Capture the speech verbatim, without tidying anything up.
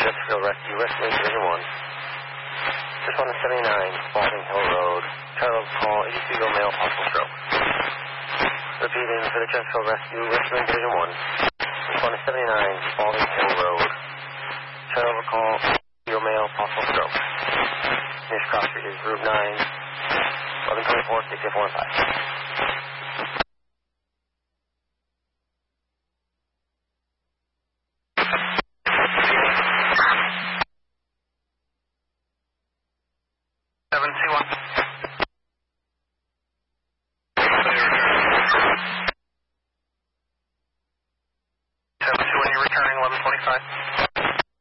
Chesterfield Rescue, Wrestling Division one. Respondent seventy-nine, Spalding Hill Road. Charles call, eighty-two male, possible stroke. Repeating for the Chesterfield Rescue, Wrestling Division one. Respondent seventy-nine, Spalding Hill Road. Charles call, eighty-two male, possible stroke. Nearest cross street is Route nine, eleven twenty-four, six eight four five. seven two one.